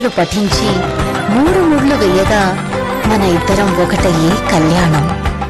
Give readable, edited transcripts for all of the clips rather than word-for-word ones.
పఠించి మూడు ముళ్ళు వేయగా మన ఇద్దరం ఒకటయ్యే కళ్యాణం.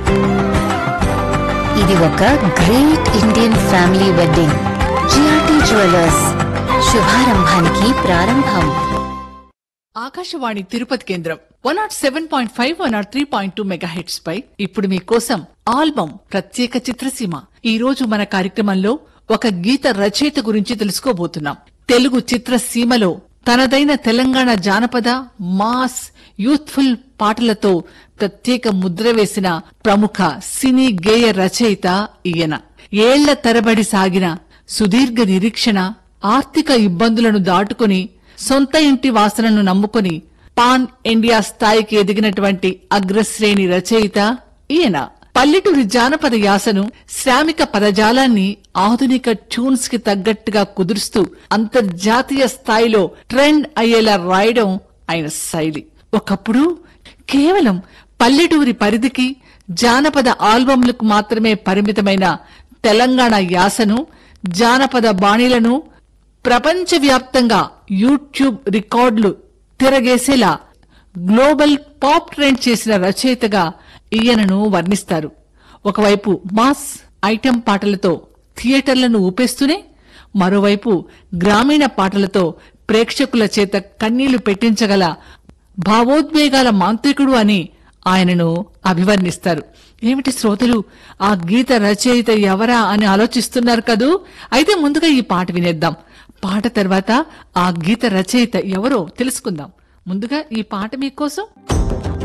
ఇది ఒక great Indian family wedding. GRT jewellers, శుభారంభానికి ప్రారంభం. ఆకాశవాణి తిరుపతి కేంద్రం 107.5 103.2 మెగాహెట్స్ పై ఇప్పుడు మీకోసం ఆల్బమ్ ప్రత్యేక చిత్రసీమ. ఈ రోజు మన కార్యక్రమంలో ఒక గీత రచయిత గురించి తెలుసుకోబోతున్నాం. తెలుగు చిత్రసీమలో తనదైన తెలంగాణ జానపద, మాస్, యూత్ఫుల్ పాటలతో ప్రత్యేక ముద్ర వేసిన ప్రముఖ సినీ గేయ రచయిత ఈయన. ఏళ్ల తరబడి సాగిన సుదీర్ఘ నిరీక్షణ, ఆర్థిక ఇబ్బందులను దాటుకుని సొంత ఇంటి వాసనను నమ్ముకుని పాన్ ఇండియా స్థాయికి ఎదిగినటువంటి అగ్రశ్రేణి రచయిత ఈయన. పల్లెటూరి జానపద యాసను, శ్రామిక పదజాలాన్ని ఆధునిక ట్యూన్స్ కి తగ్గట్టుగా కుదురుస్తూ అంతర్జాతీయ స్థాయిలో ట్రెండ్ అయ్యేలా రాయడం ఆయన శైలి. ఒకప్పుడు కేవలం పల్లెటూరి పరిధికి, జానపద ఆల్బమ్లకు మాత్రమే పరిమితమైన తెలంగాణ యాసను, జానపద బాణీలను ప్రపంచవ్యాప్తంగా యూట్యూబ్ రికార్డులు తిరగేసేలా గ్లోబల్ పాప్ ట్రెండ్ చేసిన రచయితగా ఈయనను వర్ణిస్తారు. ఒకవైపు మాస్ ఐటెం పాటలతో థియేటర్లను ఊపేస్తూనే, మరోవైపు గ్రామీణ పాటలతో ప్రేక్షకుల చేత కన్నీళ్లు పెట్టించగల భావోద్వేగాల మాంత్రికుడు అని ఆయనను అభివర్ణిస్తారు. ఏమిటి శ్రోతలు, ఆ గీత రచయిత ఎవరా అని ఆలోచిస్తున్నారు కదూ? అయితే ముందుగా ఈ పాట వినేద్దాం. పాట తర్వాత ఆ గీత రచయిత ఎవరో తెలుసుకుందాం. ముందుగా ఈ పాట మీకోసం.